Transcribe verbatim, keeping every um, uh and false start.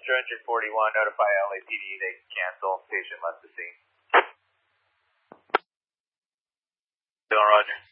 two forty-one, notify L A P D they can cancel. Patient left the scene. Roger.